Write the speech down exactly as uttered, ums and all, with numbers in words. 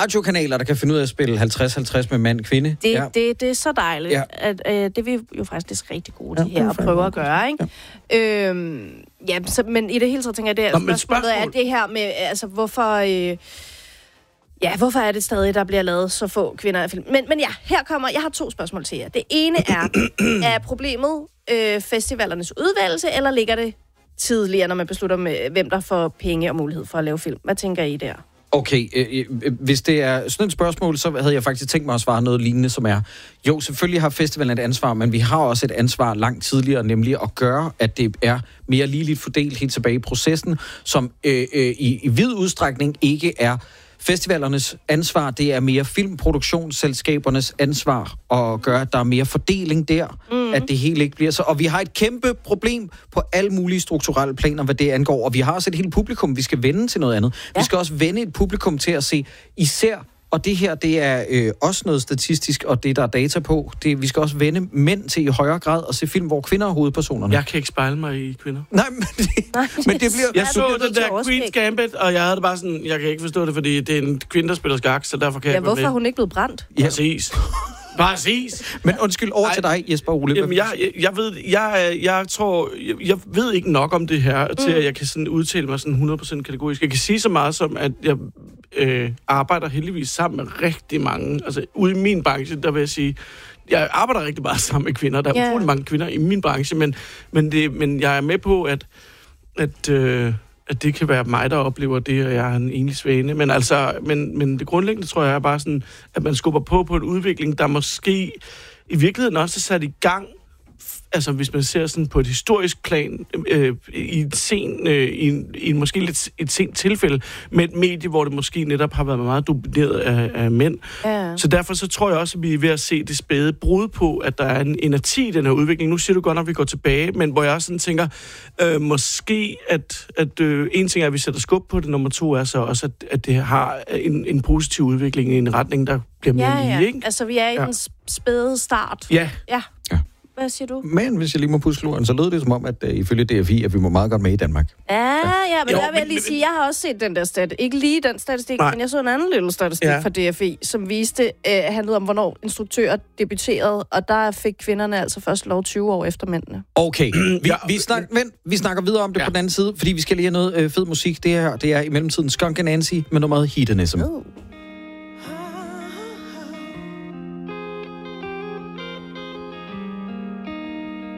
radiokanaler, der kan finde ud af at spille halvtreds halvtreds med mand kvinde. Det, ja. det, det er så dejligt, ja. at øh, det er vi jo faktisk rigtig gode til ja, her at prøve at gøre, ikke? Ja. Øhm, ja, så, men i det hele taget tænker jeg, det er, Nå, spørgsmålet spørgsmål... er det her med, altså hvorfor... Øh, Ja, hvorfor er det stadig, der bliver lavet så få kvinder i film? Men, men ja, her kommer... Jeg har to spørgsmål til jer. Det ene er, er problemet øh, festivalernes udvalgelse, eller ligger det tidligere, når man beslutter, med, hvem der får penge og mulighed for at lave film? Hvad tænker I der? Okay, øh, øh, hvis det er sådan et spørgsmål, så havde jeg faktisk tænkt mig at svare noget lignende, som er, jo, selvfølgelig har festivalen et ansvar, men vi har også et ansvar langt tidligere, nemlig at gøre, at det er mere ligeligt fordelt helt tilbage i processen, som øh, øh, i, i vid udstrækning ikke er festivalernes ansvar. Det er mere filmproduktionsselskabernes ansvar at gøre, at der er mere fordeling der, mm. at det hele ikke bliver så. Og vi har et kæmpe problem på alle mulige strukturelle planer, hvad det angår. Og vi har også et helt publikum, vi skal vende til noget andet. Ja. Vi skal også vende et publikum til at se især, og det her, det er øh, også noget statistisk, og det der er data på. Det, vi skal også vende mænd til i højere grad at se film, hvor kvinder er hovedpersonerne. Jeg kan ikke spejle mig i kvinder. Nej, men det, Nej, men det bliver... Jeg så den der Queen's Gambit, og jeg havde det bare sådan, jeg kan ikke forstå det, fordi det er en kvinde, der spiller skak, så derfor kan ja, jeg hvorfor er hun ikke blevet brændt? Ja. Præcis. Præcis. Men undskyld, over Ej, til dig, Jesper Ole. Jamen, jeg, jeg, jeg ved, jeg, jeg tror, jeg, jeg ved ikke nok om det her, til mm. at jeg kan sådan udtale mig sådan hundrede procent kategorisk. Jeg kan sige så meget som, at jeg øh, arbejder heldigvis sammen med rigtig mange, altså ude i min branche, der vil jeg sige, jeg arbejder rigtig meget sammen med kvinder. Der er yeah. utrolig mange kvinder i min branche, men, men, det, men jeg er med på, at, at, øh, at det kan være mig, der oplever det, og jeg er en enlig svane. Men, altså, men, men det grundlæggende, tror jeg, er bare sådan, at man skubber på på en udvikling, der måske i virkeligheden også er sat i gang, altså hvis man ser sådan på et historisk plan, øh, i et sen, øh, i, en, i en måske lidt et sent tilfælde, med et medie, hvor det måske netop har været meget domineret af, af mænd. Ja. Så derfor så tror jeg også, at vi er ved at se det spæde brud på, at der er en energi i den her udvikling. Nu siger du godt nok, at vi går tilbage, men hvor jeg sådan tænker, øh, måske at, at øh, en ting er, at vi sætter skub på det, nummer to er så også, at, at det har en, en positiv udvikling i en retning, der bliver mere ja, lige, ja. ikke? Altså vi er i ja. den spæde start. Ja. Ja. ja. Hvad siger du? Men hvis jeg lige må pusse luren, så lød det som om, at uh, ifølge D F I, at vi må meget godt med i Danmark. Ja, ja, men jo, der vil jeg men, lige sige, jeg har også set den der statistik. Ikke lige den statistik, nej. Men jeg så en anden lille statistik ja. fra D F I, som viste, uh, handlede om, hvornår instruktører debuterede, og der fik kvinderne altså først lov tyve år efter mændene. Okay, vi, vi, snak, vent, vi snakker videre om det ja. på den anden side, fordi vi skal lige have noget uh, fed musik. Det her, det er i mellemtiden Skunk and Nancy med nummeret Hedonism. Uh.